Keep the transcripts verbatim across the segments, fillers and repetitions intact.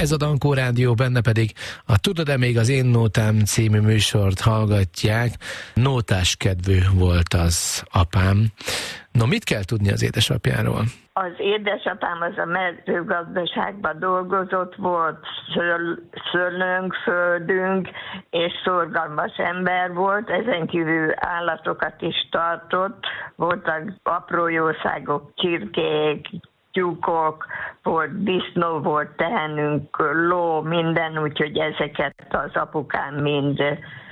Ez a Dankó Rádió, benne pedig a Tudod-e még az én nótám című műsort hallgatják. Nótás kedvű volt az apám. No, mit kell tudni az édesapjáról? Az édesapám az a mezőgazdaságban dolgozott, volt szöl, szőlőnk, földünk, és szorgalmas ember volt, ezen kívül állatokat is tartott, voltak apró jószágok, csirkék, tyúkok, volt disznó, volt tehenünk, ló, minden, úgyhogy ezeket az apukám mind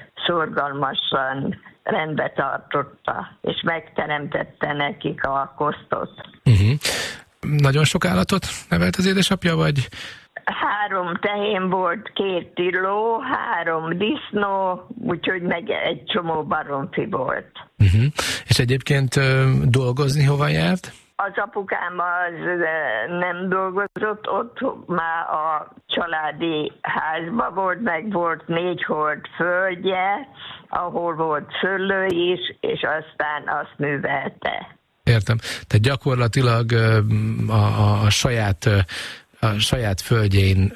szorgalmasan rendbe tartotta, és megteremtette nekik a kosztot. Uh-huh. Nagyon sok állatot nevelt az édesapja, vagy? Három tehén volt, két ló, három disznó, úgyhogy meg egy csomó baromfi volt. Uh-huh. És egyébként uh, dolgozni hova járt? Az apukám az nem dolgozott, ott már a családi házban volt, meg volt négy hold földje, ahol volt szőlő is, és aztán azt művelte. Értem. Tehát gyakorlatilag a, a, a saját a saját földjén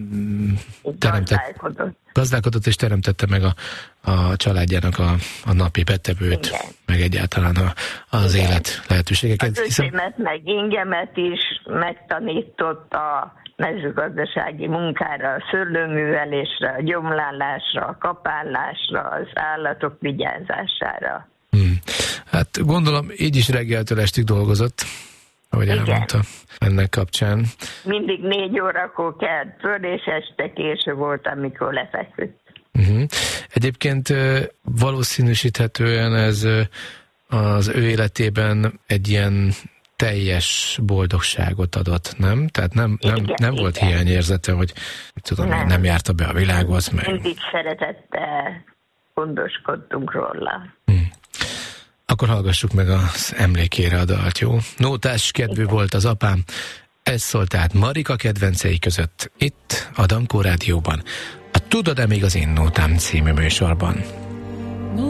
teremtett, gazdálkodott. gazdálkodott és teremtette meg a, a családjának a, a napi betevőt, igen, meg egyáltalán a, az igen, élet lehetőségeket. Az öcsémet, hiszen... meg ingemet is megtanított a mezőgazdasági munkára, a szőlőművelésre, a gyomlálásra, a kapálásra, az állatok vigyázására. Hmm. Hát gondolom, így is reggeltől estig dolgozott, ahogy igen, elmondta ennek kapcsán. Mindig négy órakor kelt föl, és este késő volt, amikor lefeküdt. Uh-huh. Egyébként valószínűsíthetően ez az ő életében egy ilyen teljes boldogságot adott, nem? Tehát nem, nem, igen, nem volt igen, hiányérzete, hogy tudom, nem, nem járta be a világhoz. Meg... Mindig szeretettel gondoskodtunk róla. Hmm. Akkor hallgassuk meg az emlékére a dalt, jó? Nótás kedvű igen, volt az apám. Ez szólt tehát Marika kedvencei között itt a Dankó Rádióban. A Tudod-e még az én nótám című műsorban.